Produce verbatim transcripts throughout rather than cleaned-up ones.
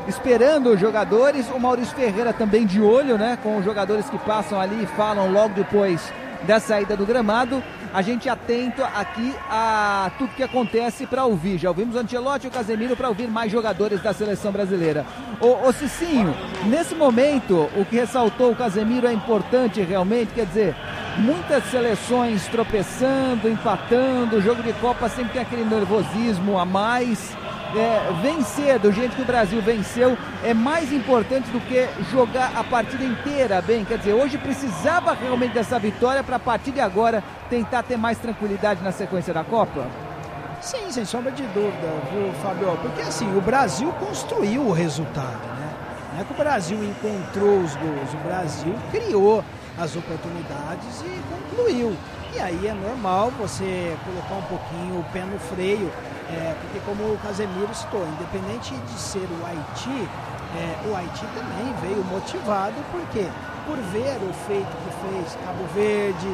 esperando os jogadores, o Maurício Ferreira também de olho, né, com os jogadores que passam ali e falam logo depois da saída do gramado. A gente atento aqui a tudo que acontece para ouvir. Já ouvimos o Ancelotti e o Casemiro para ouvir mais jogadores da seleção brasileira. Ô, ô Cicinho, nesse momento, o que ressaltou o Casemiro é importante realmente, quer dizer, muitas seleções tropeçando, empatando, o jogo de Copa sempre tem aquele nervosismo a mais. É, vencer do jeito que o Brasil venceu é mais importante do que jogar a partida inteira bem, quer dizer, hoje precisava realmente dessa vitória para a partir de agora tentar ter mais tranquilidade na sequência da Copa? Sim, sem sombra de dúvida, viu, Fábio? Porque assim, o Brasil construiu o resultado, né? Não é que o Brasil encontrou os gols, o Brasil criou as oportunidades e concluiu. E aí é normal você colocar um pouquinho o pé no freio, é, porque como o Casemiro citou, independente de ser o Haiti, é, o Haiti também veio motivado, por quê? Por ver o feito que fez Cabo Verde,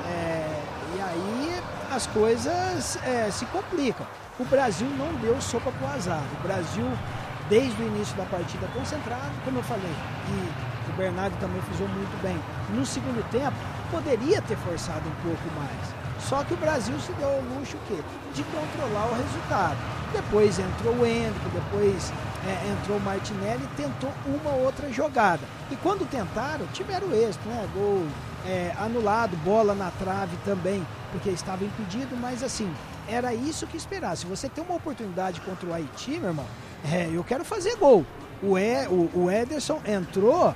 é, e aí as coisas é, se complicam. O Brasil não deu sopa pro azar, o Brasil desde o início da partida concentrado, como eu falei, e o Bernardo também frisou muito bem. No segundo tempo, poderia ter forçado um pouco mais. Só que o Brasil se deu ao luxo o quê? De controlar o resultado. Depois entrou o Endrick, depois é, entrou o Martinelli e tentou uma outra jogada. E quando tentaram, tiveram êxito, né? Gol é, anulado, bola na trave também, porque estava impedido, mas assim, era isso que esperar. Se você tem uma oportunidade contra o Haiti, meu irmão, é, eu quero fazer gol. O, e, o, o Ederson entrou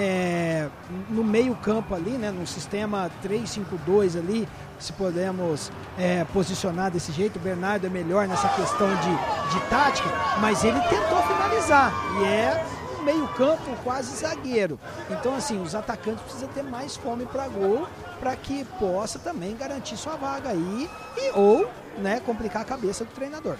é, no meio campo ali, né, no sistema três cinco dois ali, se podemos é, posicionar desse jeito. O Bernardo é melhor nessa questão de, de tática, mas ele tentou finalizar, e é um meio campo quase zagueiro. Então assim, os atacantes precisam ter mais fome para gol, para que possa também garantir sua vaga aí, e, ou né, complicar a cabeça do treinador.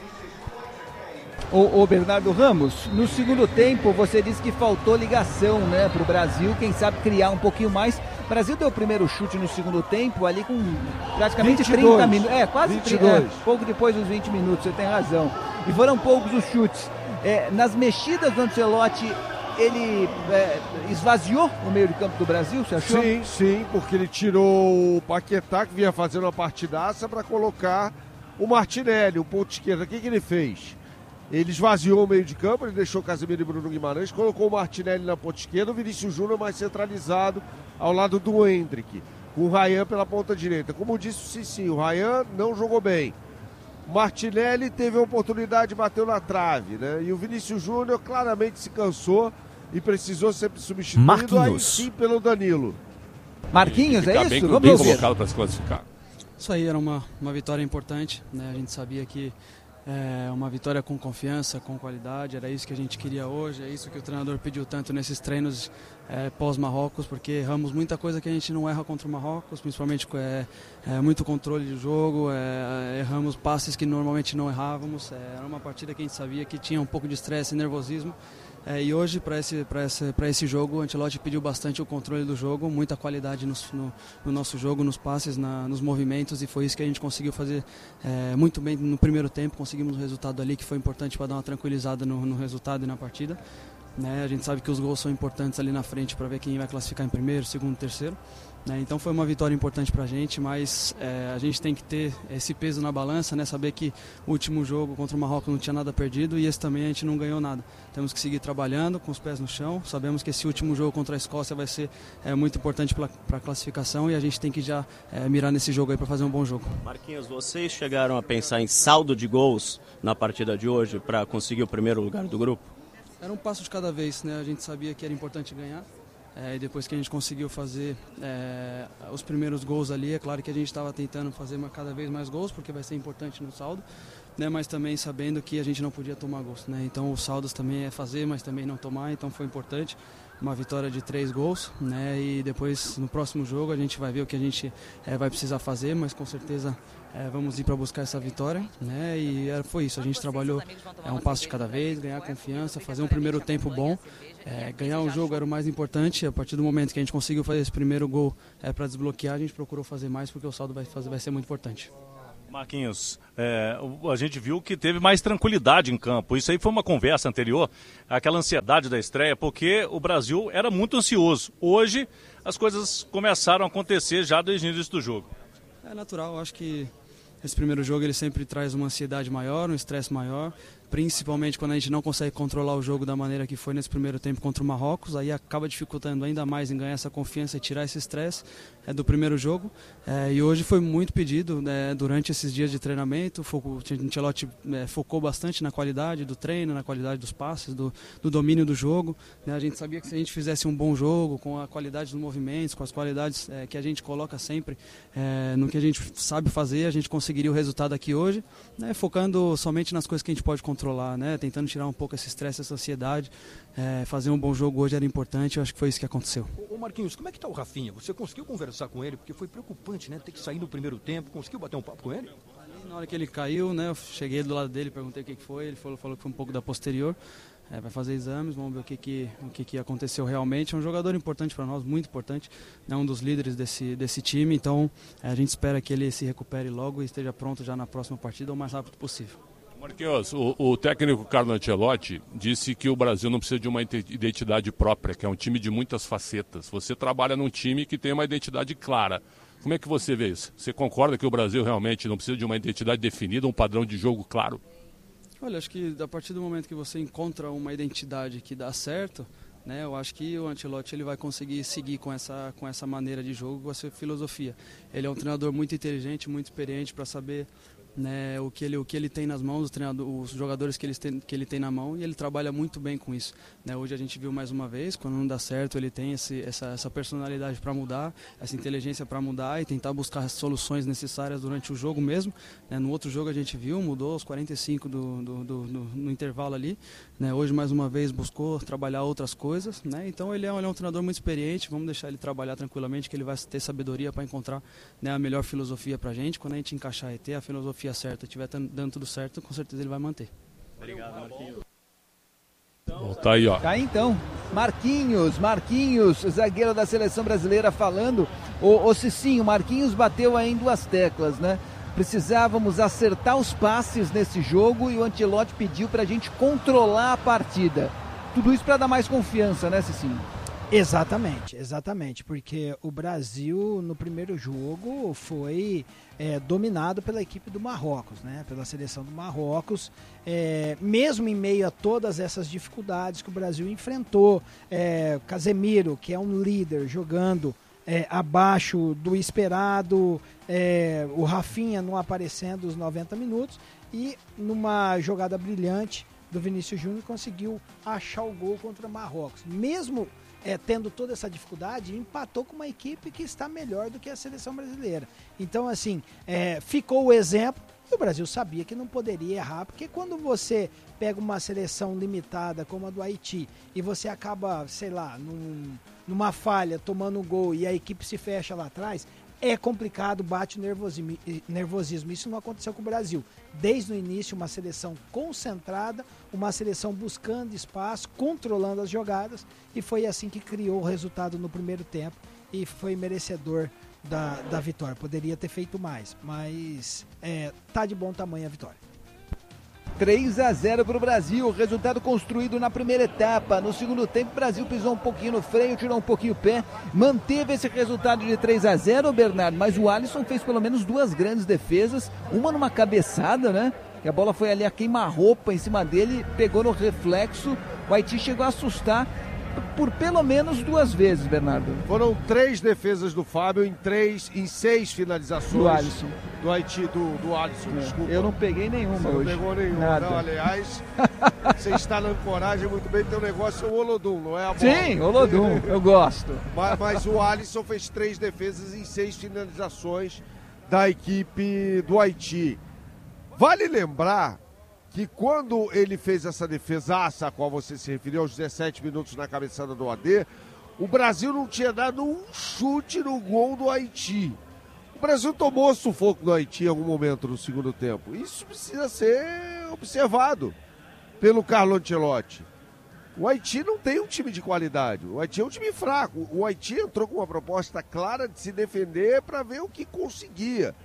O, o Bernardo Ramos, no segundo tempo você disse que faltou ligação, né, para o Brasil, quem sabe criar um pouquinho mais. O Brasil deu o primeiro chute no segundo tempo ali com praticamente vinte e dois, trinta minutos, é, quase vinte e dois. trinta, é, pouco depois dos vinte minutos, você tem razão. E foram poucos os chutes. É, nas mexidas do Ancelotti, ele é, esvaziou o meio de campo do Brasil, você achou? Sim, sim, porque ele tirou o Paquetá, que vinha fazendo uma partidaça, para colocar o Martinelli, o ponto esquerdo. O que, que ele fez? Ele esvaziou o meio de campo, ele deixou Casemiro e Bruno Guimarães, colocou o Martinelli na ponta esquerda, o Vinícius Júnior mais centralizado ao lado do Endrick, com o Ryan pela ponta direita. Como disse o Cici, o Ryan não jogou bem. O Martinelli teve a oportunidade, bateu na trave, né? E o Vinícius Júnior claramente se cansou e precisou ser substituído, Marquinhos. aí sim, pelo Danilo. Marquinhos, é isso? Bem, Vamos bem ouvir. colocado para se classificar. Isso aí era uma, uma vitória importante, né? A gente sabia que é uma vitória com confiança, com qualidade, era isso que a gente queria hoje, é isso que o treinador pediu tanto nesses treinos é, pós-Marrocos, porque erramos muita coisa que a gente não erra contra o Marrocos, principalmente é, é, muito controle de jogo, é, erramos passes que normalmente não errávamos, é, era uma partida que a gente sabia que tinha um pouco de estresse e nervosismo. É, e hoje, para esse, para esse, para esse jogo, o Ancelotti pediu bastante o controle do jogo, muita qualidade no, no, no nosso jogo, nos passes, na, nos movimentos, e foi isso que a gente conseguiu fazer é, muito bem no primeiro tempo. Conseguimos um resultado ali que foi importante para dar uma tranquilizada no, no resultado e na partida. Né? A gente sabe que os gols são importantes ali na frente para ver quem vai classificar em primeiro, segundo, terceiro. Né? Então foi uma vitória importante para a gente, mas é, a gente tem que ter esse peso na balança, né? Saber que o último jogo contra o Marrocos não tinha nada perdido e esse também a gente não ganhou nada. Temos que seguir trabalhando com os pés no chão, sabemos que esse último jogo contra a Escócia vai ser é, muito importante para a classificação e a gente tem que já é, mirar nesse jogo aí para fazer um bom jogo. Marquinhos, vocês chegaram a pensar em saldo de gols na partida de hoje para conseguir o primeiro lugar do grupo? Era um passo de cada vez, né? A gente sabia que era importante ganhar. É, e depois que a gente conseguiu fazer é, os primeiros gols ali, é claro que a gente estava tentando fazer uma, cada vez mais gols, porque vai ser importante no saldo, né, mas também sabendo que a gente não podia tomar gols. Né, então os saldos também é fazer, mas também não tomar, então foi importante. Uma vitória de três gols, né, e depois no próximo jogo a gente vai ver o que a gente é, vai precisar fazer, mas com certeza é, vamos ir para buscar essa vitória, né, e é, foi isso, a gente trabalhou é, um passo de cada vez, ganhar confiança, fazer um primeiro tempo bom, é, ganhar o jogo era o mais importante. A partir do momento que a gente conseguiu fazer esse primeiro gol é, para desbloquear, a gente procurou fazer mais porque o saldo vai, fazer, vai ser muito importante. Marquinhos, é, a gente viu que teve mais tranquilidade em campo. Isso aí foi uma conversa anterior, aquela ansiedade da estreia, porque o Brasil era muito ansioso. Hoje, as coisas começaram a acontecer já desde o início do jogo. É natural, acho que esse primeiro jogo ele sempre traz uma ansiedade maior, um estresse maior, principalmente quando a gente não consegue controlar o jogo da maneira que foi nesse primeiro tempo contra o Marrocos, aí acaba dificultando ainda mais em ganhar essa confiança e tirar esse estresse é, do primeiro jogo. É, e hoje foi muito pedido, né, durante esses dias de treinamento, o Ancelotti é, focou bastante na qualidade do treino, na qualidade dos passes, do, do domínio do jogo. Né, a gente sabia que se a gente fizesse um bom jogo, com a qualidade dos movimentos, com as qualidades é, que a gente coloca sempre é, no que a gente sabe fazer, a gente conseguiria o resultado aqui hoje, né, focando somente nas coisas que a gente pode controlar, né, tentando tirar um pouco esse estresse, essa ansiedade. É, fazer um bom jogo hoje era importante, eu acho que foi isso que aconteceu. Ô Marquinhos, como é que tá o Rafinha? Você conseguiu conversar com ele? Porque foi preocupante, né? Ter que sair no primeiro tempo. Conseguiu bater um papo com ele? Ali, na hora que ele caiu, né, eu cheguei do lado dele, perguntei o que, que foi, ele falou, falou que foi um pouco da posterior. É, vai fazer exames, vamos ver o que, que, o que, que aconteceu realmente. É um jogador importante para nós, muito importante, é um dos líderes desse, desse time, então é, a gente espera que ele se recupere logo e esteja pronto já na próxima partida o mais rápido possível. Marquinhos, o, o técnico Carlo Ancelotti disse que o Brasil não precisa de uma identidade própria, que é um time de muitas facetas. Você trabalha num time que tem uma identidade clara. Como é que você vê isso? Você concorda que o Brasil realmente não precisa de uma identidade definida, um padrão de jogo claro? Olha, acho que a partir do momento que você encontra uma identidade que dá certo, né, eu acho que o Ancelotti ele vai conseguir seguir com essa, com essa maneira de jogo, com essa filosofia. Ele é um treinador muito inteligente, muito experiente para saber, né, o, que ele, o que ele tem nas mãos, os jogadores que ele, tem, que ele tem na mão, e ele trabalha muito bem com isso. Né, hoje a gente viu mais uma vez, quando não dá certo, ele tem esse, essa, essa personalidade para mudar, essa inteligência para mudar e tentar buscar as soluções necessárias durante o jogo mesmo. Né, no outro jogo a gente viu, mudou aos quarenta e cinco do, do, do, do, no intervalo ali. Né, hoje mais uma vez buscou trabalhar outras coisas. Né, então ele é, ele é um treinador muito experiente, vamos deixar ele trabalhar tranquilamente, que ele vai ter sabedoria para encontrar, né, a melhor filosofia para a gente. Quando a gente encaixar e ter a filosofia certa, estiver dando tudo certo, com certeza ele vai manter. Obrigado, Marquinhos. Bom, tá aí, ó. Tá aí, então, Marquinhos, Marquinhos, zagueiro da seleção brasileira falando. O, o Cicinho, Marquinhos bateu aí em duas teclas, né? Precisávamos acertar os passes nesse jogo e o Ancelotti pediu pra gente controlar a partida. Tudo isso para dar mais confiança, né, Cicinho? Exatamente, exatamente, porque o Brasil no primeiro jogo foi é, dominado pela equipe do Marrocos, né? Pela seleção do Marrocos, é, mesmo em meio a todas essas dificuldades que o Brasil enfrentou, é, Casemiro, que é um líder, jogando é, abaixo do esperado, é, o Rafinha não aparecendo os noventa minutos e numa jogada brilhante do Vinícius Júnior conseguiu achar o gol contra o Marrocos, mesmo É, tendo toda essa dificuldade, empatou com uma equipe que está melhor do que a seleção brasileira. Então, assim, é, ficou o exemplo e o Brasil sabia que não poderia errar, porque quando você pega uma seleção limitada como a do Haiti e você acaba, sei lá, num, numa falha, tomando um gol e a equipe se fecha lá atrás, é complicado, bate o nervosismo, nervosismo. Isso não aconteceu com o Brasil. Desde o início, uma seleção concentrada, uma seleção buscando espaço, controlando as jogadas, e foi assim que criou o resultado no primeiro tempo e foi merecedor da, da vitória. Poderia ter feito mais, mas é, tá de bom tamanho a vitória. três a zero para o Brasil, resultado construído na primeira etapa. No segundo tempo, o Brasil pisou um pouquinho no freio, tirou um pouquinho o pé, manteve esse resultado de três a zero, Bernardo, mas o Alisson fez pelo menos duas grandes defesas, uma numa cabeçada, né? Que a bola foi ali a queima-roupa em cima dele, pegou no reflexo, o Haiti chegou a assustar por pelo menos duas vezes, Bernardo. Foram três defesas do Fábio em três, em seis finalizações. Do Alisson. Do Haiti, do, do Alisson, É. desculpa. Eu não peguei nenhuma Você hoje. não pegou nenhuma, Nada. não. Aliás, você está na ancoragem muito bem, teu negócio é o Olodum, não é a bola. Sim, Olodum, eu gosto. Mas, mas o Alisson fez três defesas em seis finalizações da equipe do Haiti. Vale lembrar que quando ele fez essa defesaça a qual você se referiu, aos dezessete minutos na cabeçada do A D, o Brasil não tinha dado um chute no gol do Haiti. O Brasil tomou sufoco do Haiti em algum momento no segundo tempo. Isso precisa ser observado pelo Carlo Ancelotti. O Haiti não tem um time de qualidade, o Haiti é um time fraco. O Haiti entrou com uma proposta clara de se defender para ver o que conseguia.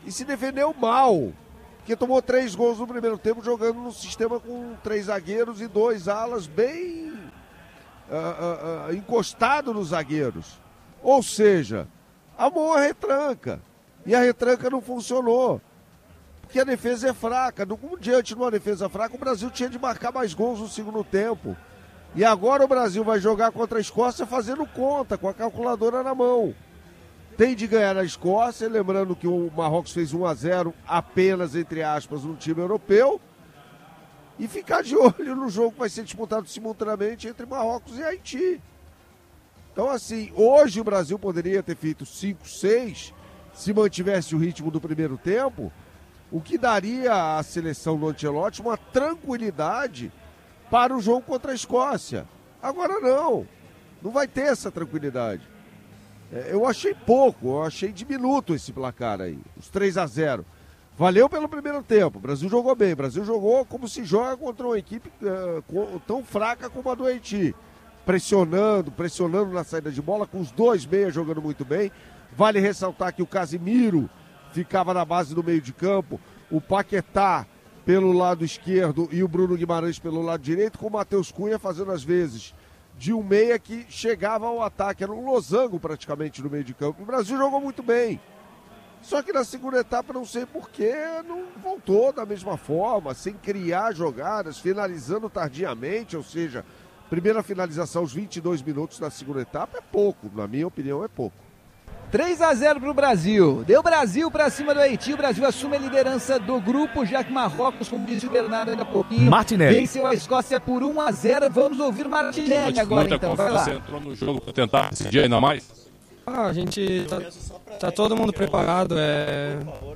e se defendeu mal, porque tomou três gols no primeiro tempo jogando num sistema com três zagueiros e dois alas bem uh, uh, uh, encostado nos zagueiros. Ou seja, amou a retranca e a retranca não funcionou, porque a defesa é fraca. Diante de uma defesa fraca, o Brasil tinha de marcar mais gols no segundo tempo. E agora o Brasil vai jogar contra a Escócia fazendo conta, com a calculadora na mão. Tem de ganhar na Escócia, lembrando que o Marrocos fez um a zero apenas, entre aspas, no time europeu. E ficar de olho no jogo que vai ser disputado simultaneamente entre Marrocos e Haiti. Então, assim, hoje o Brasil poderia ter feito cinco, seis, se mantivesse o ritmo do primeiro tempo, o que daria à seleção do Ancelotti uma tranquilidade para o jogo contra a Escócia. Agora não, não vai ter essa tranquilidade. Eu achei pouco, eu achei diminuto esse placar aí, os três a zero. Valeu pelo primeiro tempo, o Brasil jogou bem, o Brasil jogou como se joga contra uma equipe uh, tão fraca como a do Haiti. Pressionando, pressionando na saída de bola, com os dois meias jogando muito bem. Vale ressaltar que o Casimiro ficava na base do meio de campo, o Paquetá pelo lado esquerdo e o Bruno Guimarães pelo lado direito, com o Matheus Cunha fazendo as vezes de um meia que chegava ao ataque, era um losango praticamente no meio de campo. O Brasil jogou muito bem, só que na segunda etapa não sei porquê, não voltou da mesma forma, sem criar jogadas, finalizando tardiamente, ou seja, primeira finalização aos vinte e dois minutos da segunda etapa é pouco, na minha opinião é pouco. três a zero para o Brasil. Deu Brasil para cima do Haiti. O Brasil assume a liderança do grupo, já que Marrocos, como disse o Bernardo ainda há pouquinho, Martinelli venceu a Escócia por um a zero. Vamos ouvir Martinelli agora, muita então. Vai lá. Você entrou no jogo para tentar decidir ainda mais? Ah, a gente tá, tá todo mundo preparado. É...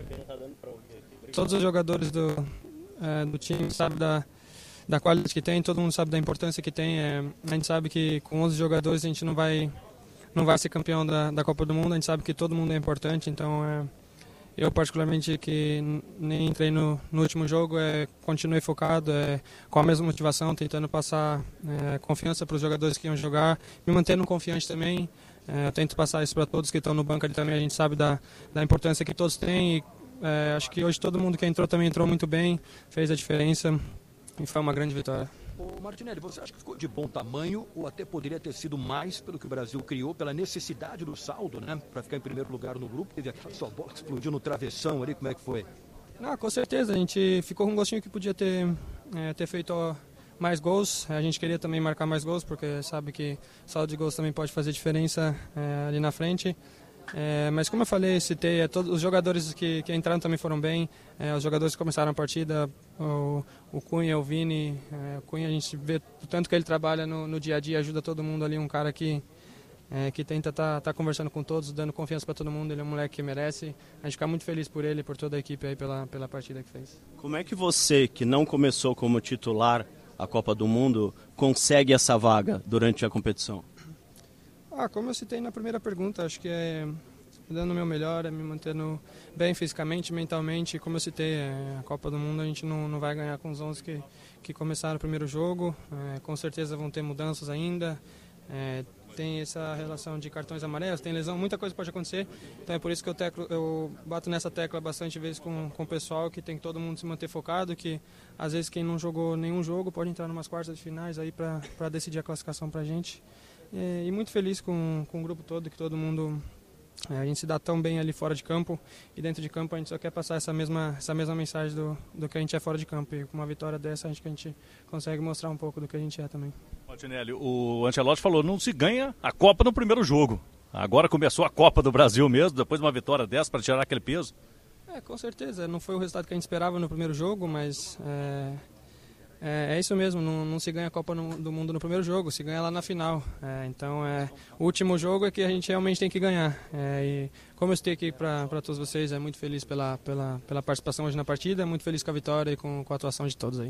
Todos os jogadores do, é, do time sabem da, da qualidade que tem, todo mundo sabe da importância que tem. É... A gente sabe que com onze jogadores a gente não vai... não vai ser campeão da, da Copa do Mundo, a gente sabe que todo mundo é importante, então é, eu particularmente que nem entrei no, no último jogo, é, continuei focado, é, com a mesma motivação, tentando passar é, confiança para os jogadores que iam jogar, me mantendo confiante também, é, eu tento passar isso para todos que estão no banco ali também, a gente sabe da, da importância que todos têm, e, é, acho que hoje todo mundo que entrou também entrou muito bem, fez a diferença e foi uma grande vitória. Ô Martinelli, você acha que ficou de bom tamanho ou até poderia ter sido mais pelo que o Brasil criou, pela necessidade do saldo, né? Para ficar em primeiro lugar no grupo, teve aquela só bola que explodiu no travessão ali, como é que foi? Ah, com certeza, a gente ficou com um gostinho que podia ter, é, ter feito ó, mais gols, a gente queria também marcar mais gols, porque sabe que saldo de gols também pode fazer diferença é, ali na frente. É, mas como eu falei, citei, é, todos os jogadores que, que entraram também foram bem, é, os jogadores que começaram a partida, o, o Cunha, o Vini, é, o Cunha a gente vê o tanto que ele trabalha no, no dia a dia, ajuda todo mundo ali, um cara que, é, que tenta estar tá, tá conversando com todos, dando confiança para todo mundo, ele é um moleque que merece, a gente fica muito feliz por ele, por toda a equipe aí pela, pela partida que fez. Como é que você, que não começou como titular a Copa do Mundo, consegue essa vaga durante a competição? Ah, como eu citei na primeira pergunta, acho que é dando o meu melhor, é me mantendo bem fisicamente, mentalmente. Como eu citei, é, a Copa do Mundo a gente não, não vai ganhar com os onze que, que começaram o primeiro jogo. É, com certeza vão ter mudanças ainda. É, tem essa relação de cartões amarelos, tem lesão, muita coisa pode acontecer. Então é por isso que eu, teclo, eu bato nessa tecla bastante vezes com, com o pessoal, que tem que todo mundo se manter focado, que às vezes quem não jogou nenhum jogo pode entrar em umas quartas de finais aí para decidir a classificação para a gente. É, e muito feliz com, com o grupo todo, que todo mundo, é, a gente se dá tão bem ali fora de campo, e dentro de campo a gente só quer passar essa mesma, essa mesma mensagem do, do que a gente é fora de campo, e com uma vitória dessa acho que a gente consegue mostrar um pouco do que a gente é também. Martinelli, o Ancelotti falou, não se ganha a Copa no primeiro jogo, agora começou a Copa do Brasil mesmo, depois de uma vitória dessa para tirar aquele peso. É, com certeza, não foi o resultado que a gente esperava no primeiro jogo, mas... É... É, é isso mesmo, não, não se ganha a Copa no, do Mundo no primeiro jogo, se ganha lá na final. É, então, é, o último jogo é que a gente realmente tem que ganhar. É, e como eu estou aqui para todos vocês, é muito feliz pela, pela, pela participação hoje na partida, muito feliz com a vitória e com, com a atuação de todos aí.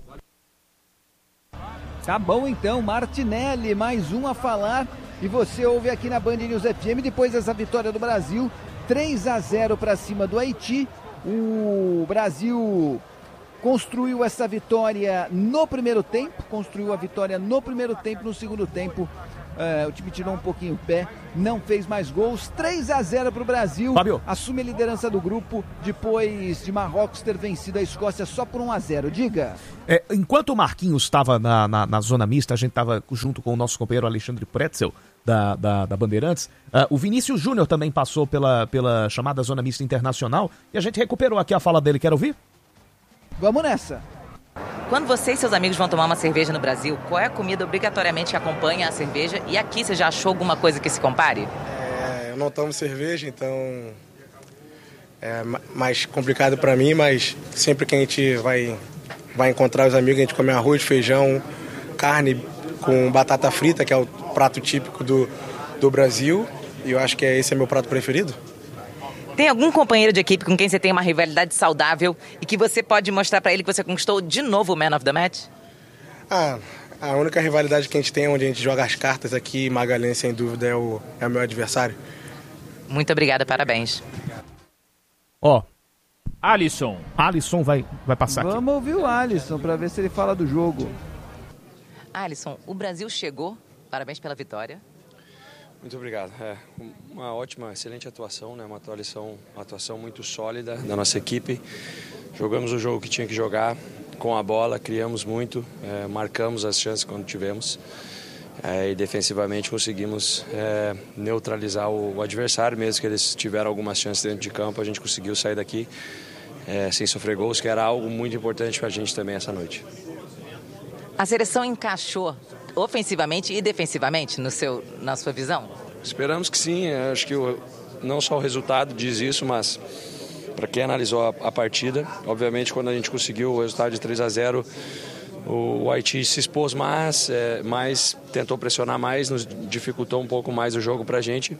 Tá bom então, Martinelli, mais um a falar. E você ouve aqui na Band News F M, depois dessa vitória do Brasil, três a zero para cima do Haiti. O Brasil... construiu essa vitória no primeiro tempo, construiu a vitória no primeiro tempo, no segundo tempo É, o time tirou um pouquinho o pé, não fez mais gols. três a zero para o Brasil. Fábio. Assume a liderança do grupo depois de Marrocos ter vencido a Escócia só por um a zero. Diga. É, enquanto o Marquinhos estava na, na, na zona mista, a gente estava junto com o nosso companheiro Alexandre Pretzel, da, da, da Bandeirantes. Uh, o Vinícius Júnior também passou pela, pela chamada zona mista internacional e a gente recuperou aqui a fala dele. Quer ouvir? Vamos nessa. Quando você e seus amigos vão tomar uma cerveja no Brasil, qual é a comida obrigatoriamente que acompanha a cerveja? E aqui você já achou alguma coisa que se compare? É, eu não tomo cerveja, então é mais complicado para mim, mas sempre que a gente vai, vai encontrar os amigos, a gente come arroz, feijão, carne com batata frita, que é o prato típico do, do Brasil, e eu acho que esse é meu prato preferido. Tem algum companheiro de equipe com quem você tem uma rivalidade saudável e que você pode mostrar para ele que você conquistou de novo o Man of the Match? Ah, a única rivalidade que a gente tem, onde a gente joga as cartas aqui, Magalhães, sem dúvida, é o, é o meu adversário. Muito obrigada, parabéns. Ó, Alisson. Alisson vai, vai passar Vamos aqui. Vamos ouvir o Alisson para ver se ele fala do jogo. Alisson, o Brasil chegou. Parabéns pela vitória. Muito obrigado. É uma ótima, excelente atuação, né? Uma atuação, uma atuação muito sólida da nossa equipe. Jogamos o jogo que tinha que jogar com a bola, criamos muito, é, marcamos as chances quando tivemos é, e defensivamente conseguimos é, neutralizar o, o adversário, mesmo que eles tiveram algumas chances dentro de campo, a gente conseguiu sair daqui é, sem sofrer gols, que era algo muito importante para a gente também essa noite. A seleção encaixou ofensivamente e defensivamente no seu, na sua visão? Esperamos que sim. Acho que o, não só o resultado diz isso, mas para quem analisou a, a partida, obviamente quando a gente conseguiu o resultado de três a zero, o, o Haiti se expôs mais, é, mais, tentou pressionar mais, nos dificultou um pouco mais o jogo para a gente.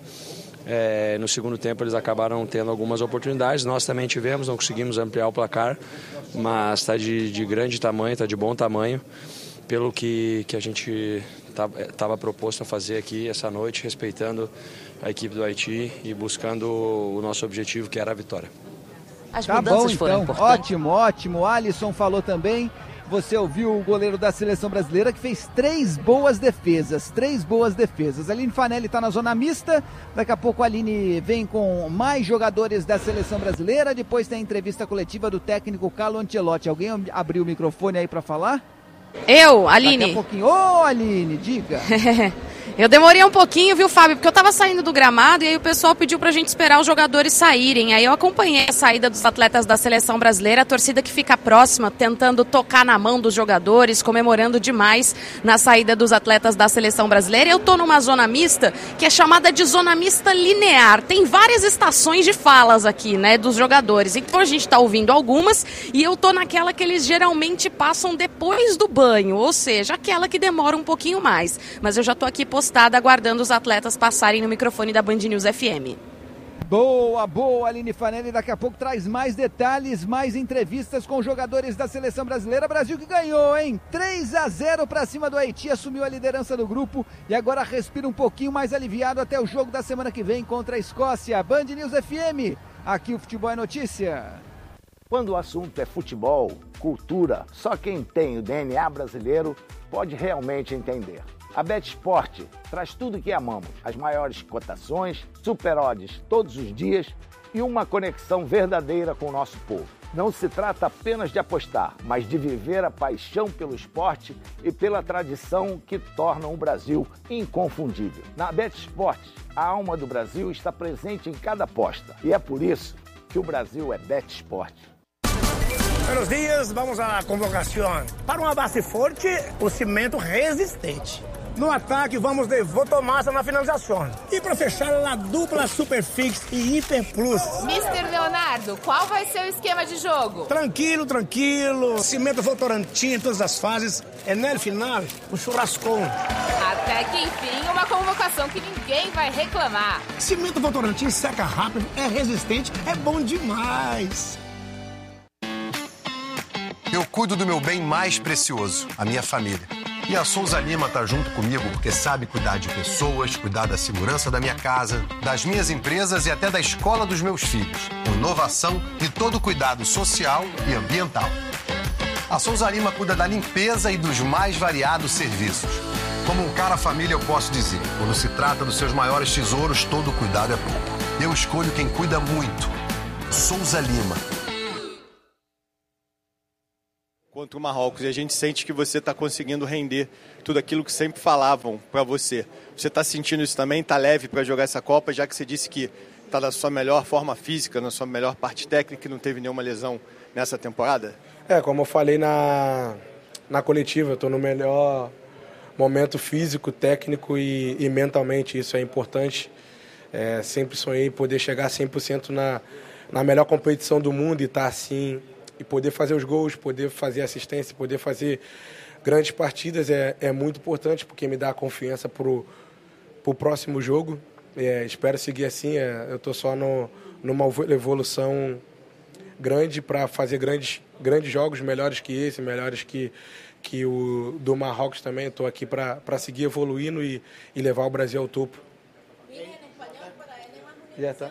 É, no segundo tempo eles acabaram tendo algumas oportunidades, nós também tivemos, não conseguimos ampliar o placar, mas está de, de grande tamanho, está de bom tamanho, pelo que, que a gente estava proposto a fazer aqui essa noite, respeitando a equipe do Haiti e buscando o nosso objetivo, que era a vitória. As tá mudanças bom, foram então. importantes. Ótimo, ótimo. O Alisson falou também. Você ouviu o goleiro da seleção brasileira que fez três boas defesas. Três boas defesas. A Aline Fanelli está na zona mista. Daqui a pouco a Aline vem com mais jogadores da seleção brasileira. Depois tem a entrevista coletiva do técnico Carlo Ancelotti. Alguém abriu o microfone aí para falar? Eu, Aline. Daqui a pouquinho. Ô, Aline, diga. Eu demorei um pouquinho, viu, Fábio? Porque eu tava saindo do gramado e aí o pessoal pediu pra gente esperar os jogadores saírem. Aí eu acompanhei a saída dos atletas da seleção brasileira, a torcida que fica próxima, tentando tocar na mão dos jogadores, comemorando demais na saída dos atletas da seleção brasileira. Eu tô numa zona mista que é chamada de zona mista linear. Tem várias estações de falas aqui, né, dos jogadores. Então a gente tá ouvindo algumas e eu tô naquela que eles geralmente passam depois do banho, ou seja, aquela que demora um pouquinho mais. Mas eu já tô aqui postada aguardando os atletas passarem no microfone da Band News F M. Boa, boa, Aline Fanelli. Daqui a pouco traz mais detalhes, mais entrevistas com os jogadores da seleção brasileira. Brasil que ganhou, hein? três a zero para cima do Haiti, assumiu a liderança do grupo e agora respira um pouquinho mais aliviado até o jogo da semana que vem contra a Escócia. Band News F M, aqui o Futebol é Notícia. Quando o assunto é futebol, cultura, só quem tem o D N A brasileiro pode realmente entender. A BetSport traz tudo o que amamos, as maiores cotações, super odds todos os dias e uma conexão verdadeira com o nosso povo. Não se trata apenas de apostar, mas de viver a paixão pelo esporte e pela tradição que tornam o Brasil inconfundível. Na BetSport, a alma do Brasil está presente em cada aposta e é por isso que o Brasil é BetSport. Buenos dias, vamos à convocação. Para uma base forte, o cimento resistente. No ataque, vamos de Votomassa na finalização. E para fechar, a dupla Superfix e Hiper Plus. mister Leonardo, qual vai ser o esquema de jogo? Tranquilo, tranquilo. Cimento Votorantim em todas as fases. É no final, o churrascão. Até que enfim, uma convocação que ninguém vai reclamar. Cimento Votorantim seca rápido, é resistente, é bom demais. Eu cuido do meu bem mais precioso, a minha família. E a Souza Lima tá junto comigo porque sabe cuidar de pessoas, cuidar da segurança da minha casa, das minhas empresas e até da escola dos meus filhos. Com inovação e todo cuidado social e ambiental. A Souza Lima cuida da limpeza e dos mais variados serviços. Como um cara família, eu posso dizer, quando se trata dos seus maiores tesouros, todo cuidado é pouco. Eu escolho quem cuida muito. Souza Lima. Contra o Marrocos, e a gente sente que você está conseguindo render tudo aquilo que sempre falavam para você. Você está sentindo isso também? Está leve para jogar essa Copa, já que você disse que está na sua melhor forma física, na sua melhor parte técnica e não teve nenhuma lesão nessa temporada? É, como eu falei na, na coletiva, eu estou no melhor momento físico, técnico e, e mentalmente, isso é importante. É, sempre sonhei poder chegar cem por cento na, na melhor competição do mundo e estar assim, e poder fazer os gols, poder fazer assistência, poder fazer grandes partidas é, é muito importante, porque me dá confiança para o próximo jogo. É, espero seguir assim, é, eu estou só no, numa evolução grande para fazer grandes, grandes jogos, melhores que esse, melhores que, que o do Marrocos também. Estou aqui para seguir evoluindo e, e levar o Brasil ao topo. Já está.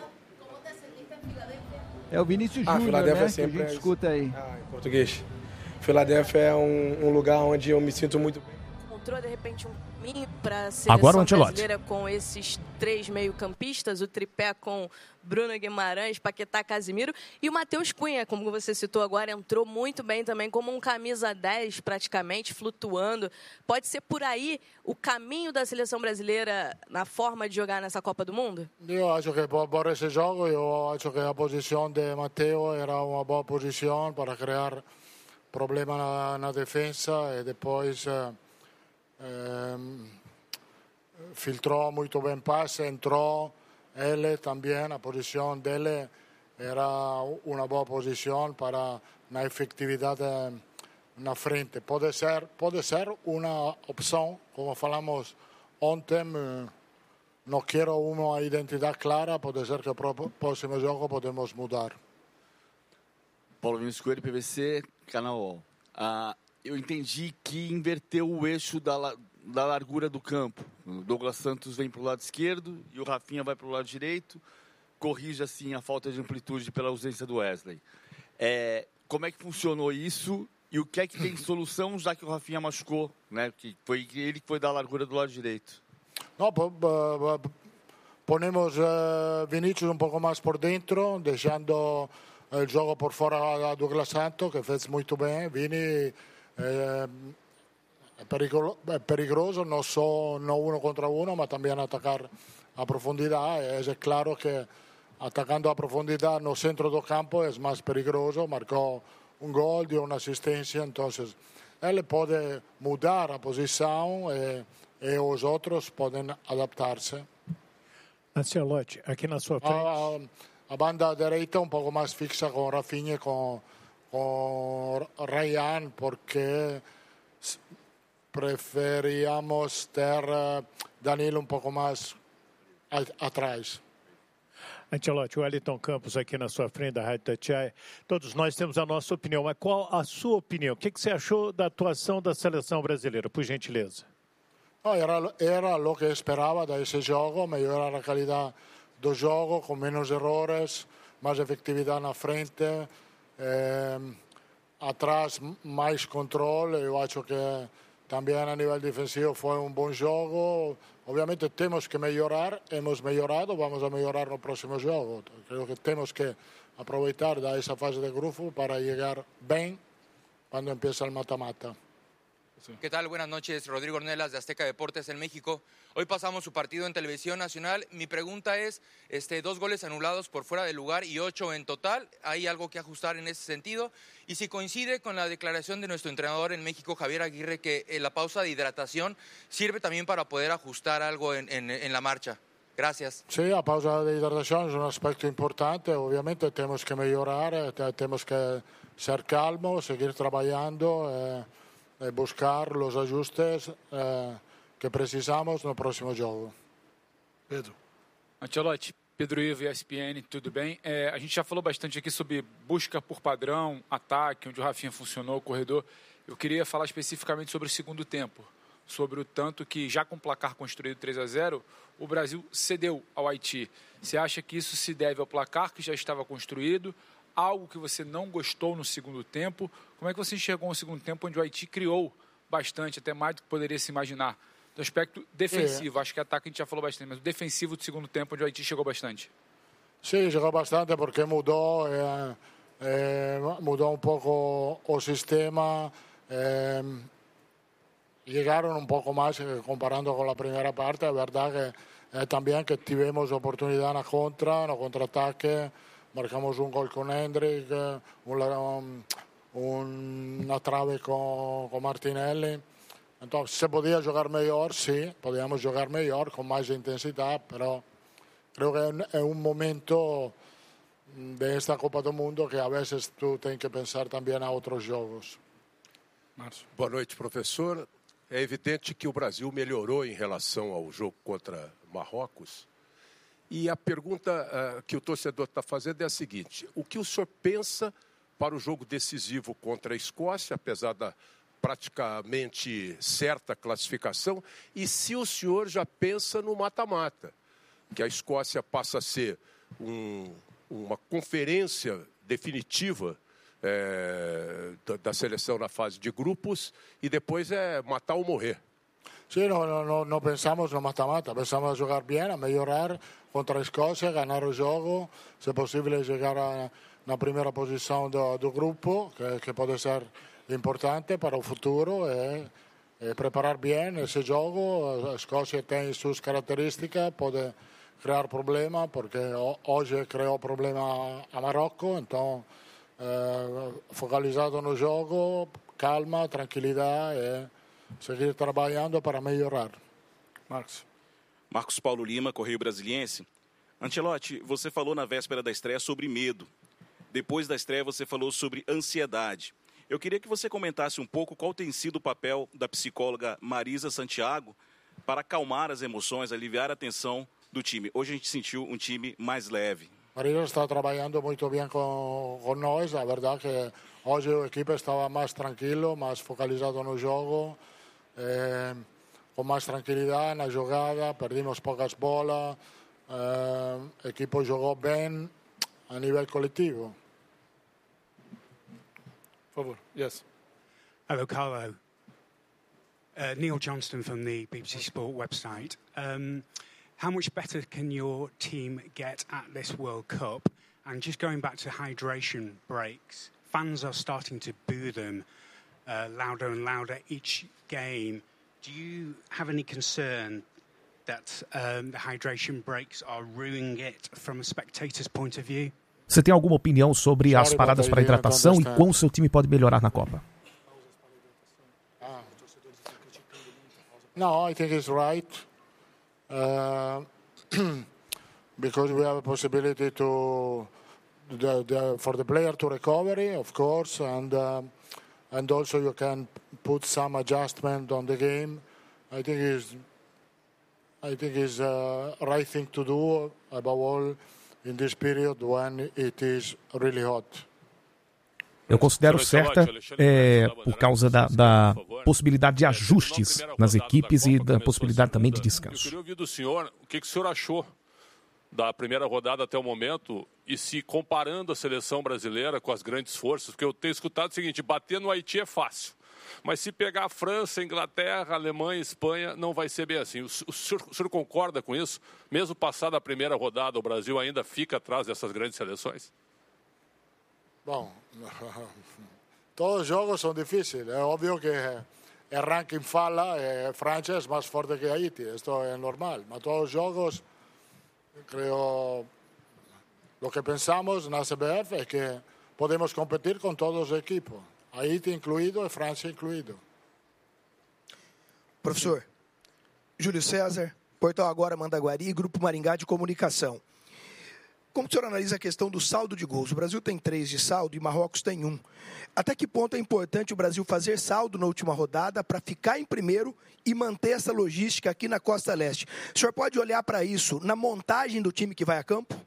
É o Vinícius Ah, Júnior, Filadélfia né, é sempre que a gente é- escuta aí. Ah, em português. Filadélfia é um, um lugar onde eu me sinto muito bem. Encontrou de repente um caminho para a Agora o seleção Ancelotti. brasileira com esses três meio-campistas, o tripé com Bruno Guimarães, Paquetá, Casimiro e o Matheus Cunha, como você citou agora, entrou muito bem também como um camisa dez praticamente, flutuando. Pode ser por aí o caminho da seleção brasileira na forma de jogar nessa Copa do Mundo? Io acho che por, por esse jogo, eu acho que a posição de Matteo era uma boa posição para criar problema na, na defesa e depois eh, eh, filtrou muito bem passe, entrou ele também, a posição dele era uma boa posição para na efetividade na frente. Pode ser, pode ser uma opção, como falamos ontem, eh, não quero uma identidade clara, pode ser que o próximo jogo podemos mudar. Paulo Vinícius Coelho, P V C, Canal U O L. Ah, eu entendi que inverteu o eixo da, la- da largura do campo. O Douglas Santos vem para o lado esquerdo e o Rafinha vai para o lado direito. Corrige, assim, a falta de amplitude pela ausência do Wesley. É, como é que funcionou isso e o que é que tem solução, já que o Rafinha machucou, né? Que foi ele que foi dar a largura do lado direito. No, po- po- po- ponemos eh, Vinicius un poco más por dentro, dejando el juego por fuera a Douglas Santos, que fez muito bem. Vini eh, é perigro- é perigoso, não só no uno contra uno, mas também atacar a profundidade. É claro que atacando a profundidade no centro do campo é mais perigoso. Marcou um gol, deu uma assistência, então ele pode mudar a posição e, e os outros podem adaptar-se. Ancelotti, aqui na sua frente. A, a banda direita um pouco mais fixa com Rafinha e com, com Ryan, porque s- preferíamos ter eh, Danilo um pouco mais a- atrás. Ancelotti, o Wellington Campos aqui na sua frente da Rádio Tatiaia. Todos nós temos a nossa opinião, mas qual a sua opinião? O que, que você achou da atuação da seleção brasileira, por gentileza? No, era, era o que esperava desse jogo, melhorar a qualidade do jogo, com menos erros, mais efetividade na frente, eh, atrás mais controle. Eu acho que também a nível defensivo foi um bom jogo. Obviamente temos que melhorar, hemos melhorado, vamos a melhorar no próximo jogo. Creo que temos que aproveitar dessa fase de grupo para chegar bem quando empieza o mata-mata. ¿Qué tal? Buenas noches, Rodrigo Ornelas de Azteca Deportes en México. Hoy pasamos su partido en televisión nacional. Mi pregunta es, este, dos goles anulados por fuera de lugar y ocho en total. ¿Hay algo que ajustar en ese sentido? Y si coincide con la declaración de nuestro entrenador en México, Javier Aguirre, que eh, la pausa de hidratación sirve también para poder ajustar algo en, en, en la marcha. Gracias. Sí, a pausa de hidratación es un aspecto importante. Obviamente tenemos que mejorar, eh, te- tenemos que ser calmos, seguir trabajando, eh, eh, buscar los ajustes eh, que precisamos no próximo jogo. Pedro. Ancelotti, Pedro Ivo, E S P N, tudo bem? É, a gente já falou bastante aqui sobre busca por padrão, ataque, onde o Rafinha funcionou, o corredor. Eu queria falar especificamente sobre o segundo tempo, sobre o tanto que, já com o placar construído três a zero, o Brasil cedeu ao Haiti. Você acha que isso se deve ao placar que já estava construído, algo que você não gostou no segundo tempo? Como é que você enxergou um segundo tempo onde o Haiti criou bastante, até mais do que poderia se imaginar, do aspecto defensivo. É. Acho que ataque a gente já falou bastante, mas o defensivo do segundo tempo, onde o Haiti chegou bastante. Sim, chegou bastante porque mudou, eh, eh, mudou um pouco o sistema. Eh, llegaron un poco más eh, comparando con la primera parte. Es verdad que eh, también que tuvimos oportunidad en la contra, en el contraataque. Marcamos un gol con Hendrik, eh, un, un, una trave con, con Martinelli. Entonces, ¿se podía jugar mejor? Sí, podíamos jugar mejor, con más intensidad, pero creo que es un momento de esta Copa do Mundo que a veces tú tienes que pensar también a otros juegos. Márcio. Boa noite, professor. É evidente que o Brasil melhorou em relação ao jogo contra Marrocos. E a pergunta uh, que o torcedor está fazendo é a seguinte: o que o senhor pensa para o jogo decisivo contra a Escócia, apesar da praticamente certa classificação, e se o senhor já pensa no mata-mata, que a Escócia passa a ser um, uma conferência definitiva é, da, da seleção na fase de grupos e depois é matar ou morrer? Sí, no, no, no pensamos no mata-mata, pensamos a jogar bem, a melhorar contra a Escócia, ganhar o jogo, se possível chegar a, na primeira posição do, do grupo, que, que pode ser importante para o futuro, e, e preparar bem esse jogo. A Escócia tem suas características, pode criar problema, porque hoje criou problema a Marrocos, então eh, focalizado no jogo, calma, tranquilidade e seguir trabalhando para melhorar. Marcos. Marcos Paulo Lima, Correio Brasiliense. Ancelotti, você falou na véspera da estreia sobre medo. Depois da estreia você falou sobre ansiedade. Eu queria que você comentasse um pouco qual tem sido o papel da psicóloga Marisa Santiago para acalmar as emoções, aliviar a tensão do time. Hoje a gente sentiu um time mais leve. Marisa está trabalhando muito bem com, com nós. A verdade é que hoje a equipe estava mais tranquilo, mais focalizado no jogo, eh, com mais tranquilidade na jogada. Perdimos poucas bolas. Eh, a equipe jogou bem a nível coletivo. Por favor. Yes. Hello, Carlo. Uh, Neil Johnston from the B B C Sport website. Um, how much better can your team get at this World Cup? And just going back to hydration breaks, fans are starting to boo them uh, louder and louder each game. Do you have any concern that um, the hydration breaks are ruining it from a spectator's point of view? Você tem alguma opinião sobre as paradas para hidratação e quão seu time pode melhorar na Copa? No, I think it's right. Uh, because we have a possibility to the, the, for the player to recovery, of course, and uh, and also you can put some adjustment on the game. I think is I think is a right thing to do, above all in this period when it is really hot. Eu considero certa é, por causa da, da possibilidade de ajustes nas equipes e da possibilidade também de descanso. Eu queria ouvir do senhor o que, que o senhor achou da primeira rodada até o momento e se comparando a seleção brasileira com as grandes forças, porque eu tenho escutado o seguinte: bater no Haiti é fácil, mas se pegar a França, Inglaterra, Alemanha, Espanha, não vai ser bem assim. O, o, senhor, o senhor concorda com isso? Mesmo passada a primeira rodada, o Brasil ainda fica atrás dessas grandes seleções? Bom, todos os jogos são difíceis. É óbvio que o ranking fala, a França é mais forte que Haiti, isso é normal. Mas todos os jogos, creio, o que pensamos na C B F é que podemos competir com todos os equipos, Haiti incluído e França incluído. Professor, Júlio César, Portal Agora, Mandaguari, Grupo Maringá de Comunicação. Como o senhor analisa a questão do saldo de gols? O Brasil tem três de saldo e Marrocos tem um. Até que ponto é importante o Brasil fazer saldo na última rodada para ficar em primeiro e manter essa logística aqui na Costa Leste? O senhor pode olhar para isso na montagem do time que vai a campo?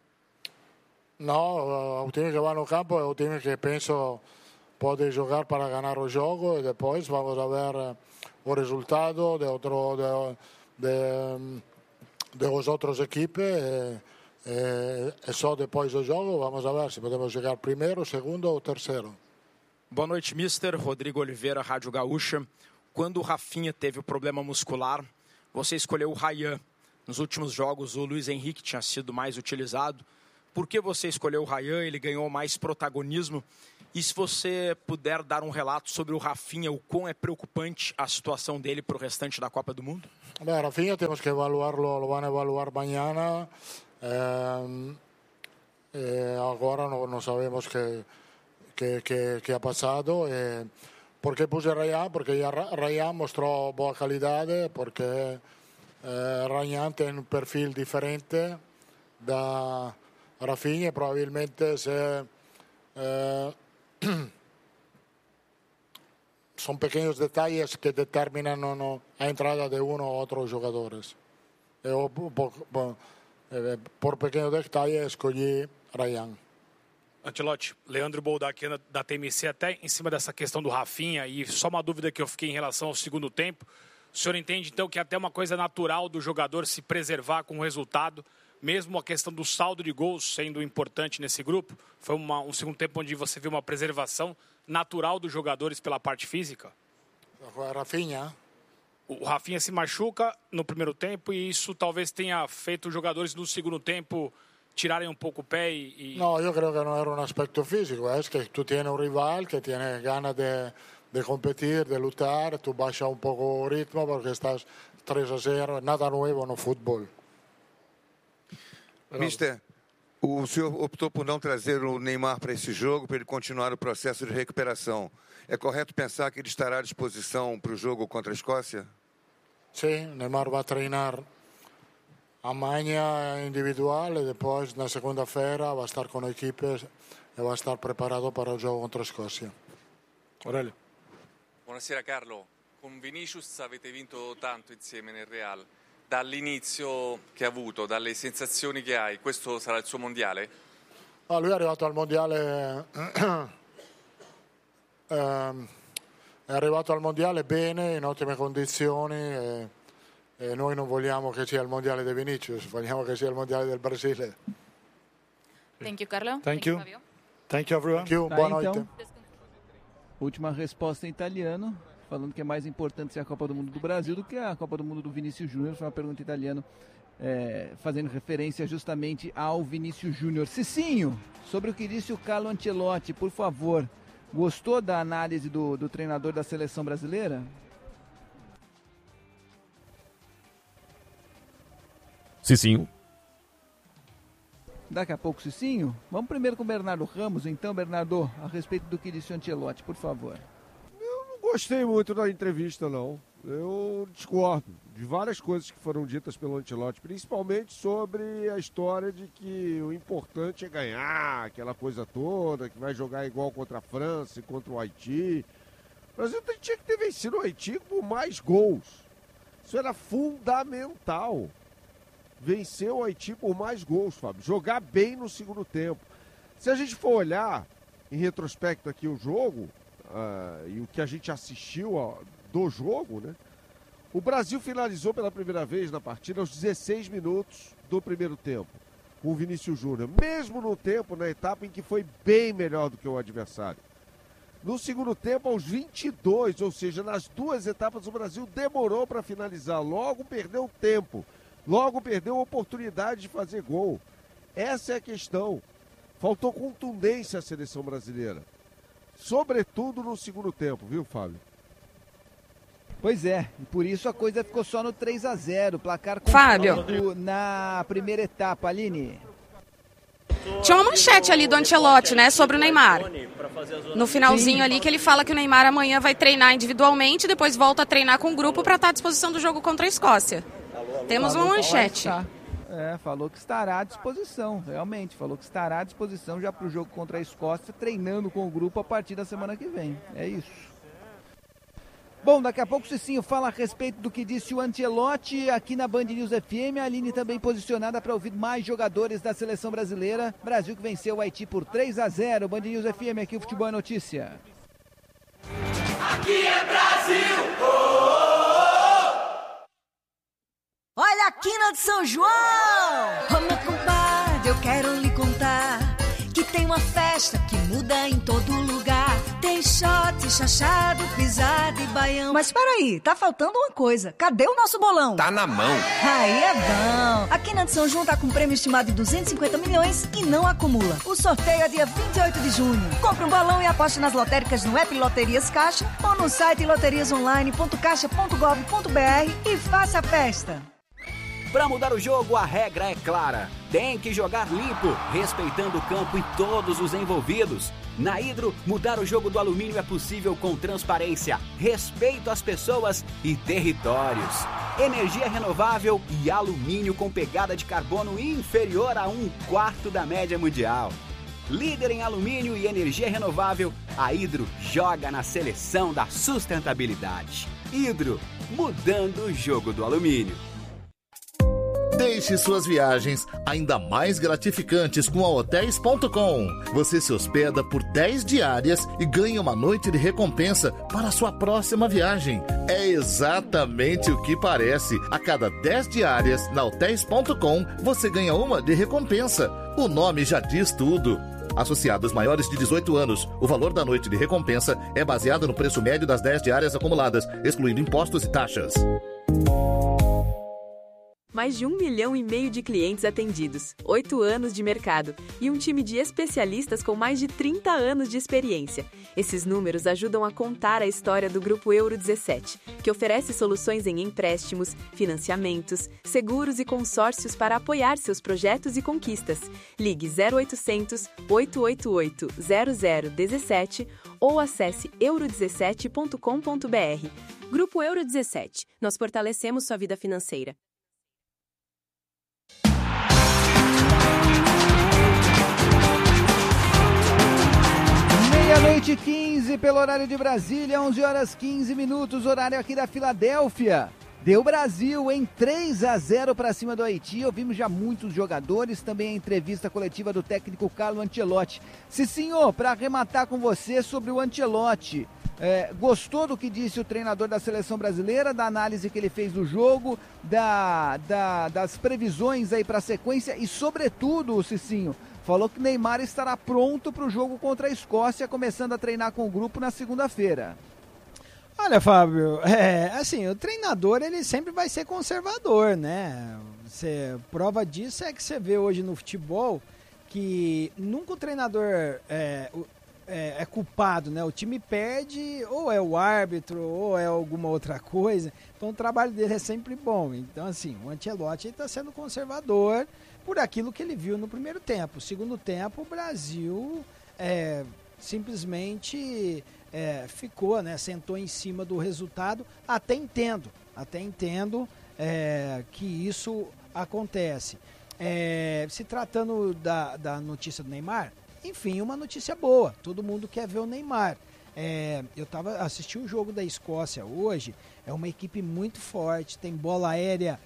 Não, o time que vai no campo é o time que penso pode jogar para ganhar o jogo e depois vamos ver o resultado de, outro, de, de, de os outros equipes. E, É, é só depois do jogo, vamos ver se podemos chegar primeiro, segundo ou terceiro. Boa noite, mister Rodrigo Oliveira, Rádio Gaúcha. Quando o Rafinha teve o problema muscular, você escolheu o Ryan. Nos últimos jogos, o Luiz Henrique tinha sido mais utilizado. Por que você escolheu o Ryan? Ele ganhou mais protagonismo. E se você puder dar um relato sobre o Rafinha, o quão é preocupante a situação dele para o restante da Copa do Mundo? Beh, Rafinha temos que evaluarlo, lo van a evaluar mañana. Eh, eh, agora não, não sabemos que que, que, que ha passado. Eh, por que puse Ryan? Porque já Ryan mostrou boa qualidade, porque eh, Ryan tem um perfil diferente da Rafinha, provavelmente se eh, são pequenos detalhes que determinam no, no, a entrada de um ou outros jogadores. Eu, por, por, por pequenos detalhes, escolhi Ryan. Ancelotti, Leandro Bolda aqui da T M C, até em cima dessa questão do Rafinha, e só uma dúvida que eu fiquei em relação ao segundo tempo. O senhor entende, então, que é até uma coisa natural do jogador se preservar com o resultado, mesmo a questão do saldo de gols sendo importante nesse grupo? Foi uma, um segundo tempo onde você viu uma preservação natural dos jogadores pela parte física? Rafinha. O Rafinha se machuca no primeiro tempo e isso talvez tenha feito os jogadores no segundo tempo tirarem um pouco o pé e... No, yo creo que no era un aspecto físico, es que tú tienes un rival que tiene ganas de, de competir, de luchar, tú bajas un poco el ritmo porque estás tres a cero, nada nuevo no fútbol. Mister, o senhor optou por não trazer o Neymar para esse jogo, para ele continuar o processo de recuperação. É correto pensar que ele estará à disposição para o jogo contra a Escócia? Sim, Neymar vai treinar amanhã individual e depois na segunda-feira vai estar com a equipe e vai estar preparado para o jogo contra a Escócia. Aurelio. Buonasera Carlo, con Vinicius avete vinto tanto insieme nel Real. Dall'inizio che ha avuto, dalle sensazioni che hai, questo sarà il suo mondiale? Ah, lui è arrivato al mondiale eh, è arrivato al mondiale bene, in ottime condizioni e, e noi non vogliamo che sia il mondiale di Vinicius, vogliamo che sia il mondiale del Brasile. Thank you, Carlo. Thank, Thank you. Fabio. Thank you, everyone. Thank you. Tá, Boa então, noite. Última resposta em italiano, falando que é mais importante ser a Copa do Mundo do Brasil do que a Copa do Mundo do Vinícius Júnior. Foi uma pergunta em italiano, é, fazendo referência justamente ao Vinícius Júnior. Cicinho, sobre o que disse o Carlo Ancelotti, por favor, gostou da análise do, do treinador da seleção brasileira? Cicinho. Daqui a pouco, Cicinho. Vamos primeiro com o Bernardo Ramos, então, Bernardo, a respeito do que disse o Ancelotti, por favor. Gostei muito da entrevista, não. Eu discordo de várias coisas que foram ditas pelo Ancelotti, principalmente sobre a história de que o importante é ganhar, aquela coisa toda, que vai jogar igual contra a França e contra o Haiti. O Brasil tinha que ter vencido o Haiti por mais gols. Isso era fundamental. Vencer o Haiti por mais gols, Fábio. Jogar bem no segundo tempo. Se a gente for olhar em retrospecto aqui o jogo... Uh, e o que a gente assistiu ó, do jogo, né? O Brasil finalizou pela primeira vez na partida aos dezesseis minutos do primeiro tempo, com o Vinícius Júnior, mesmo no tempo, na etapa em que foi bem melhor do que o adversário. No segundo tempo, aos vinte e dois, ou seja, nas duas etapas, o Brasil demorou para finalizar, logo perdeu tempo, logo perdeu a oportunidade de fazer gol. Essa é a questão. Faltou contundência à seleção brasileira. Sobretudo no segundo tempo, viu, Fábio? Pois é, e por isso a coisa ficou só no três a zero, placar Fábio na primeira etapa, Aline. Tinha uma manchete ali do Ancelotti, né, sobre o Neymar. No finalzinho ali que ele fala que o Neymar amanhã vai treinar individualmente, depois volta a treinar com o grupo para estar à disposição do jogo contra a Escócia. Temos uma manchete. É, falou que estará à disposição, realmente, falou que estará à disposição já para o jogo contra a Escócia, treinando com o grupo a partir da semana que vem, é isso. Bom, daqui a pouco o Cicinho fala a respeito do que disse o Ancelotti aqui na Band News F M, a Aline também posicionada para ouvir mais jogadores da seleção brasileira, Brasil que venceu o Haiti por três a zero, Band News F M, aqui o Futebol é Notícia. Aqui é Brasil! Oh, oh, oh. Olha a quina de São João! Ô meu compadre, eu quero lhe contar que tem uma festa que muda em todo lugar. Tem shot, chachado, pisado e baião. Mas peraí, tá faltando uma coisa. Cadê o nosso bolão? Tá na mão. Aí é bom. A Quina de São João tá com prêmio estimado de duzentos e cinquenta milhões e não acumula. O sorteio é dia vinte e oito de junho. Compre um bolão e aposte nas lotéricas no app Loterias Caixa ou no site loterias online ponto caixa ponto gov ponto br e faça a festa. Para mudar o jogo, a regra é clara. Tem que jogar limpo, respeitando o campo e todos os envolvidos. Na Hidro, mudar o jogo do alumínio é possível com transparência, respeito às pessoas e territórios. Energia renovável e alumínio com pegada de carbono inferior a um quarto da média mundial. Líder em alumínio e energia renovável, a Hidro joga na seleção da sustentabilidade. Hidro, mudando o jogo do alumínio. Deixe suas viagens ainda mais gratificantes com a hotéis ponto com. Você se hospeda por dez diárias e ganha uma noite de recompensa para a sua próxima viagem. É exatamente o que parece. A cada dez diárias na hotéis ponto com, você ganha uma de recompensa. O nome já diz tudo. Associados maiores de dezoito anos, o valor da noite de recompensa é baseado no preço médio das dez diárias acumuladas, excluindo impostos e taxas. Mais de um milhão e meio de clientes atendidos, oito anos de mercado e um time de especialistas com mais de trinta anos de experiência. Esses números ajudam a contar a história do Grupo Euro dezessete, que oferece soluções em empréstimos, financiamentos, seguros e consórcios para apoiar seus projetos e conquistas. Ligue zero oitocentos, oito oito oito, zero zero um sete ou acesse euro dezessete ponto com ponto br. Grupo Euro dezessete. Nós fortalecemos sua vida financeira. Meia-noite e quinze pelo horário de Brasília, onze horas e quinze minutos, horário aqui da Filadélfia. Deu Brasil em três a zero para cima do Haiti. Ouvimos já muitos jogadores, também a entrevista coletiva do técnico Carlo Ancelotti. Cicinho, para arrematar com você sobre o Ancelotti, é, gostou do que disse o treinador da seleção brasileira, da análise que ele fez do jogo, da, da, das previsões aí para a sequência e, sobretudo, Cicinho, falou que Neymar estará pronto para o jogo contra a Escócia, começando a treinar com o grupo na segunda-feira. Olha, Fábio, é, assim, o treinador ele sempre vai ser conservador, né? Você, prova disso é que você vê hoje no futebol que nunca o treinador é, é, é culpado, né? O time perde, ou é o árbitro, ou é alguma outra coisa. Então o trabalho dele é sempre bom. Então, assim, o Ancelotti está sendo conservador por aquilo que ele viu no primeiro tempo. Segundo tempo, o Brasil é, simplesmente é, ficou, né, sentou em cima do resultado. Até entendo, até entendo é, que isso acontece. É, se tratando da, da notícia do Neymar, enfim, uma notícia boa. Todo mundo quer ver o Neymar. É, eu tava assisti o jogo da Escócia hoje. É uma equipe muito forte, tem bola aérea.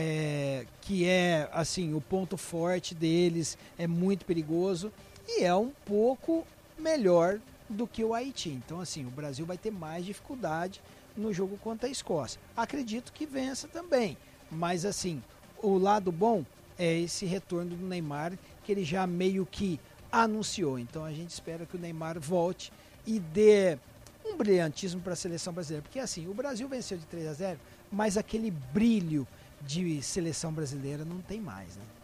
É, que é assim o ponto forte deles, é muito perigoso e é um pouco melhor do que o Haiti. Então, assim, o Brasil vai ter mais dificuldade no jogo contra a Escócia. Acredito que vença também, mas assim, o lado bom é esse retorno do Neymar, que ele já meio que anunciou. Então a gente espera que o Neymar volte e dê um brilhantismo para a seleção brasileira, porque assim, o Brasil venceu de três a zero, mas aquele brilho de seleção brasileira não tem mais, né?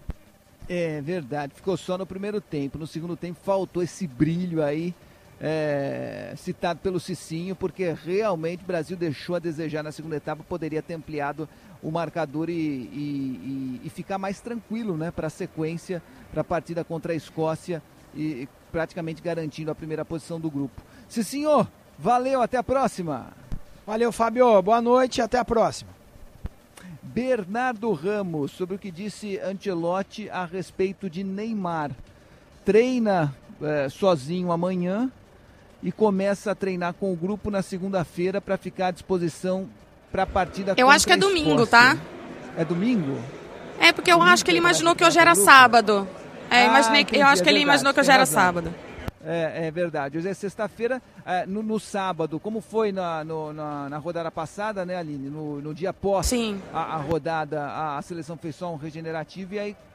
É verdade, ficou só no primeiro tempo. No segundo tempo faltou esse brilho aí, é, citado pelo Cicinho, porque realmente o Brasil deixou a desejar na segunda etapa. Poderia ter ampliado o marcador e, e, e, e ficar mais tranquilo, né, para a sequência, para a partida contra a Escócia, e, e praticamente garantindo a primeira posição do grupo. Cicinho, valeu, até a próxima. Valeu, Fábio, boa noite, até a próxima. Bernardo Ramos, sobre o que disse Ancelotti a respeito de Neymar. Treina é, sozinho amanhã e começa a treinar com o grupo na segunda-feira para ficar à disposição para a partida contra a Escócia. Eu acho que é domingo, tá? É domingo? É, porque eu acho que ele imaginou que hoje era sábado. É, eu, imaginei, entendi, eu acho que é ele verdade, imaginou que hoje tem era razão. sábado. É, é verdade. Hoje é sexta-feira, é, no, no sábado, como foi na, no, na, na rodada passada, né, Aline? No, no dia após a, a rodada, a, a seleção fez só um regenerativo e aí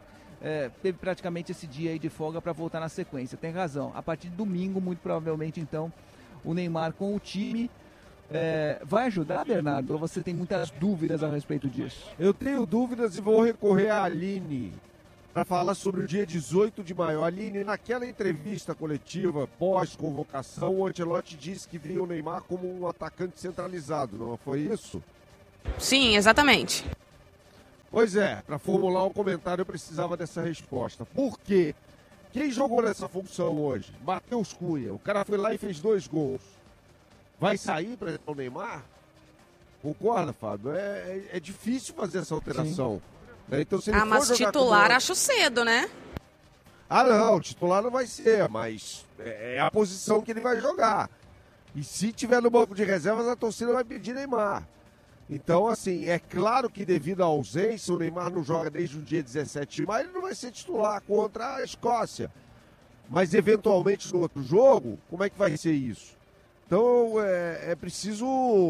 é, teve praticamente esse dia aí de folga para voltar na sequência. Tem razão. A partir de domingo, muito provavelmente, então, o Neymar com o time é, vai ajudar, Bernardo? Ou você tem muitas dúvidas a respeito disso? Eu tenho dúvidas e vou recorrer à Aline para falar sobre o dia dezoito de maio. Aline, naquela entrevista coletiva pós-convocação, o Ancelotti disse que via o Neymar como um atacante centralizado, não foi isso? Sim, exatamente. Pois é, para formular um comentário eu precisava dessa resposta. Por quê? Quem jogou nessa função hoje? Matheus Cunha. O cara foi lá e fez dois gols. Vai sair para o Neymar? Concorda, Fábio? É, é, é difícil fazer essa alteração. Né? Então, se ele ah, mas for titular como... acho cedo, né? Ah, não, titular não vai ser, mas é a posição que ele vai jogar. E se tiver no banco de reservas, a torcida vai pedir Neymar. Então, assim, é claro que devido à ausência, o Neymar não joga desde o dia dezessete de maio, ele não vai ser titular contra a Escócia. Mas, eventualmente, no outro jogo, como é que vai ser isso? Então, é, é preciso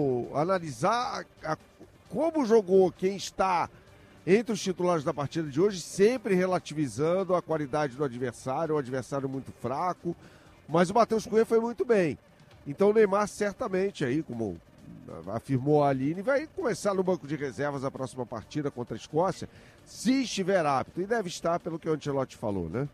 analisar a, a, como jogou quem está entre os titulares da partida de hoje, sempre relativizando a qualidade do adversário, o adversário muito fraco, mas o Matheus Cunha foi muito bem. Então, o Neymar certamente, aí, como afirmou a Aline, vai começar no banco de reservas a próxima partida contra a Escócia, se estiver apto, e deve estar pelo que o Ancelotti falou, né?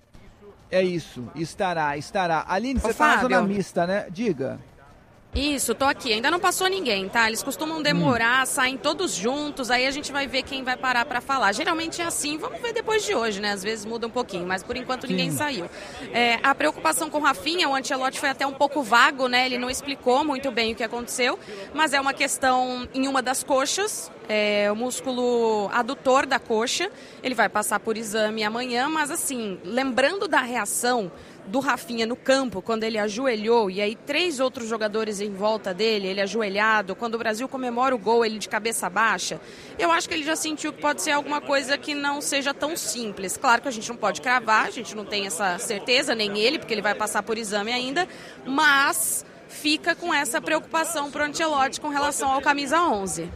É isso, estará, estará. Aline, você Ô, está na Fábio. zona mista, né? Diga. Isso, tô aqui. Ainda não passou ninguém, tá? Eles costumam demorar, saem todos juntos, aí a gente vai ver quem vai parar pra falar. Geralmente é assim, vamos ver depois de hoje, né? Às vezes muda um pouquinho, mas por enquanto ninguém Sim. saiu. É, a preocupação com o Rafinha, o Ancelotti foi até um pouco vago, né? Ele não explicou muito bem o que aconteceu, mas é uma questão em uma das coxas, é, o músculo adutor da coxa. Ele vai passar por exame amanhã, mas assim, lembrando da reação do Rafinha no campo, quando ele ajoelhou, e aí três outros jogadores em volta dele, ele ajoelhado, quando o Brasil comemora o gol, ele de cabeça baixa, eu acho que ele já sentiu que pode ser alguma coisa que não seja tão simples. Claro que a gente não pode cravar, a gente não tem essa certeza, nem ele, porque ele vai passar por exame ainda, mas fica com essa preocupação pro Ancelotti com relação ao camisa onze.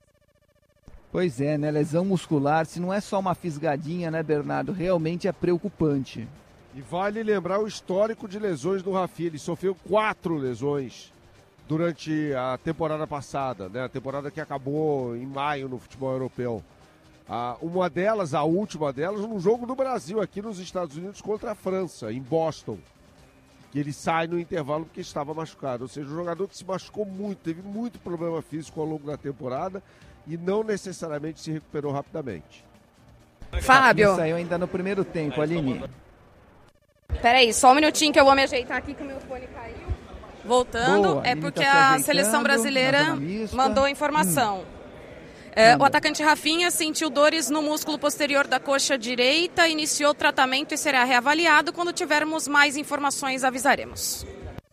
Pois é, né? Lesão muscular, se não é só uma fisgadinha, né, Bernardo? Realmente é preocupante. E vale lembrar o histórico de lesões do Rafinha. Ele sofreu quatro lesões durante a temporada passada, né? A temporada que acabou em maio no futebol europeu. Ah, uma delas, a última delas, no jogo do Brasil, aqui nos Estados Unidos contra a França, em Boston. Que ele sai no intervalo porque estava machucado. Ou seja, um jogador que se machucou muito, teve muito problema físico ao longo da temporada e não necessariamente se recuperou rapidamente. Fábio. Saiu ainda no primeiro tempo, Aline. Peraí, só um minutinho que eu vou me ajeitar aqui que o meu fone caiu. Voltando, Boa, é Aline porque tá a se seleção ajeitando, brasileira na zona mista. mandou a informação. Hum. É, Manda. o atacante Rafinha sentiu dores no músculo posterior da coxa direita, iniciou o tratamento e será reavaliado. Quando tivermos mais informações, avisaremos.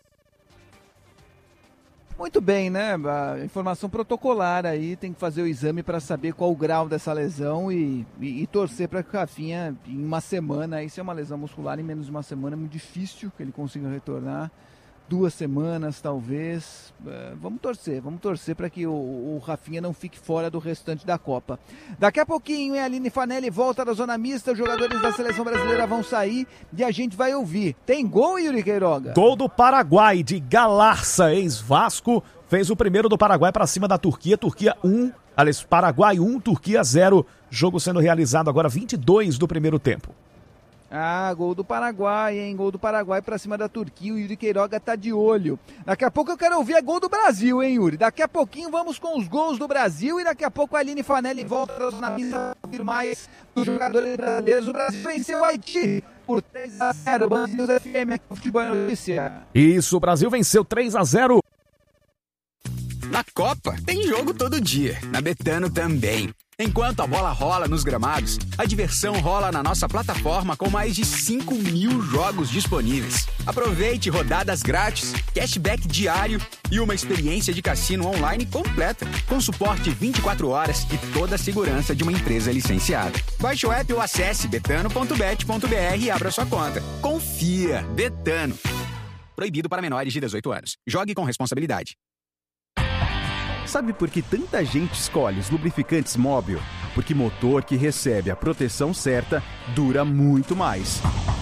Muito bem, né? A informação protocolar aí, tem que fazer o exame para saber qual o grau dessa lesão e, e, e torcer para que o Rafinha, em uma semana, aí se é uma lesão muscular, em menos de uma semana é muito difícil que ele consiga retornar. Duas semanas, talvez. É, vamos torcer, vamos torcer para que o, o Rafinha não fique fora do restante da Copa. Daqui a pouquinho, hein, Aline Fanelli volta da zona mista, os jogadores da seleção brasileira vão sair e a gente vai ouvir. Tem gol, Yuri Queiroga? Gol do Paraguai, de Galarça, ex-Vasco, fez o primeiro do Paraguai para cima da Turquia. Turquia um, aliás, Paraguai um, Turquia zero. Jogo sendo realizado agora vinte e dois do primeiro tempo. Ah, gol do Paraguai, hein? Gol do Paraguai pra cima da Turquia. O Yuri Queiroga tá de olho. Daqui a pouco eu quero ouvir a gol do Brasil, hein, Yuri? Daqui a pouquinho vamos com os gols do Brasil e daqui a pouco a Aline Fanelli volta na mesa para ouvir mais dos jogadores brasileiros. O Brasil venceu o Haiti por três a zero. Band News F M, aqui no Futebol é Notícia. Isso, o Brasil venceu três a zero. Na Copa, tem jogo todo dia. Na Betano também. Enquanto a bola rola nos gramados, a diversão rola na nossa plataforma com mais de cinco mil jogos disponíveis. Aproveite rodadas grátis, cashback diário e uma experiência de cassino online completa, com suporte vinte e quatro horas e toda a segurança de uma empresa licenciada. Baixe o app ou acesse betano ponto bet ponto br e abra sua conta. Confia, Betano. Proibido para menores de dezoito anos. Jogue com responsabilidade. Sabe por que tanta gente escolhe os lubrificantes Móbil? porque motor que recebe a proteção certa dura muito mais.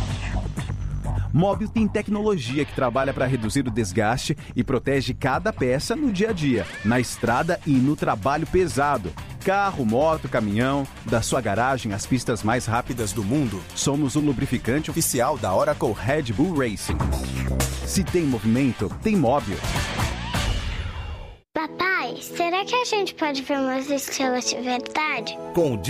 Móbil tem tecnologia que trabalha para reduzir o desgaste e protege cada peça no dia a dia, na estrada e no trabalho pesado. Carro, moto, caminhão, da sua garagem às pistas mais rápidas do mundo, somos o lubrificante oficial da Oracle Red Bull Racing. Se tem movimento, tem Móbil. Papai, será que a gente pode ver umas estrelas de verdade? Com